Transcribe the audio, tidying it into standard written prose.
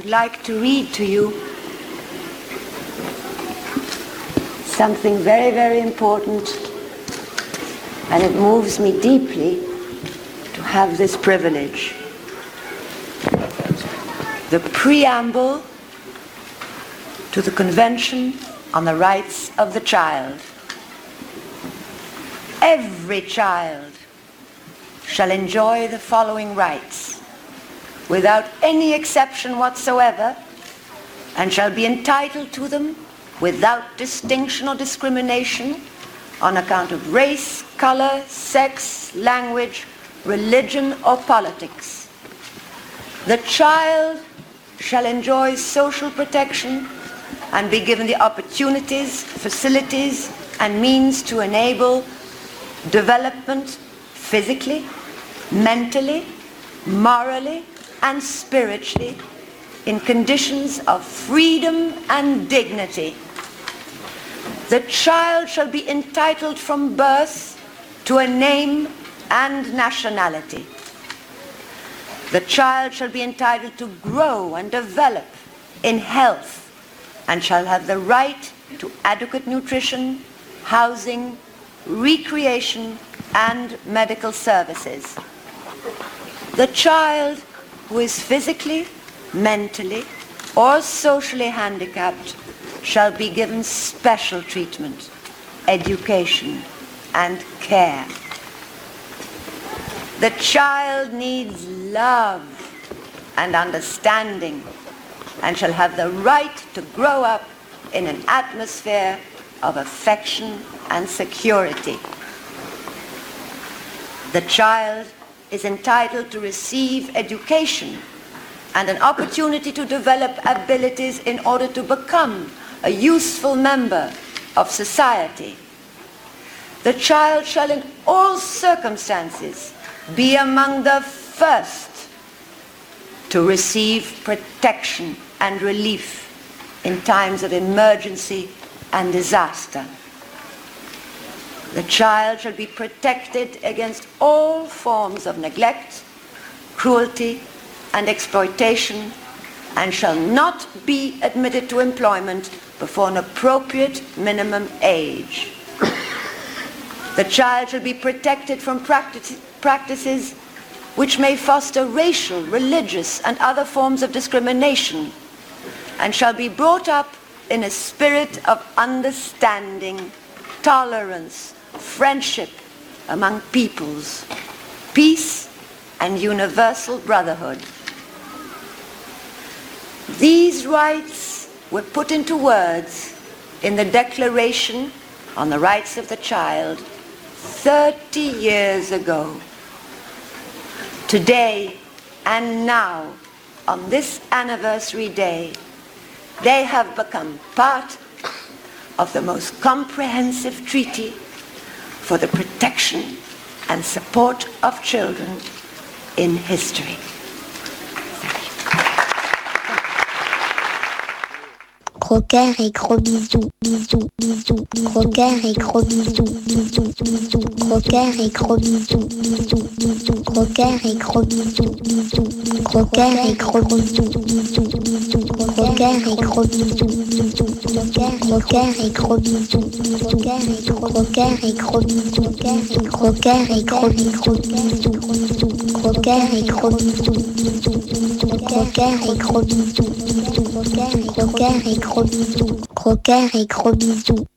like to read to you something very, very important, and it moves me deeply to have this privilege. The preamble to the Convention on the Rights of the Child. Every child shall enjoy the following rights, without any exception whatsoever, and shall be entitled to them without distinction or discrimination on account of race, color, sex, language, religion, or politics. The child shall enjoy social protection and be given the opportunities, facilities, and means to enable development physically, mentally, morally, and spiritually in conditions of freedom and dignity. The child shall be entitled from birth to a name and nationality. The child shall be entitled to grow and develop in health and shall have the right to adequate nutrition, housing, recreation, and medical services. The child who is physically, mentally, or socially handicapped shall be given special treatment, education, and care. The child needs love and understanding and shall have the right to grow up in an atmosphere of affection and security. The child is entitled to receive education and an opportunity to develop abilities in order to become a useful member of society. The child shall in all circumstances be among the first to receive protection and relief in times of emergency and disaster. The child shall be protected against all forms of neglect, cruelty, and exploitation, and shall not be admitted to employment before an appropriate minimum age. The child shall be protected from practices which may foster racial, religious, and other forms of discrimination, and shall be brought up in a spirit of understanding, tolerance, friendship among peoples, peace, and universal brotherhood. These rights were put into words in the Declaration on the Rights of the Child 30 years ago. Today and now, on this anniversary day, they have become part of the most comprehensive treaty for the protection and support of children in history. Gros cœur et gros bisous, bisous, bisous, gros cœur et gros bisous, bisous, bisous, gros cœur et gros bisous, bisous, bisous, gros cœur et gros bisous, bisous, gros cœur et gros bisous, bisous, bisous, gros cœur et gros bisous, bisous, gros cœur et gros bisous, bisous, gros cœur et gros bisous, gros cœur et gros bisous, gros cœur et gros bisous, gros cœur et gros bisous, gros cœur et gros bisous, gros cœur et gros bisous.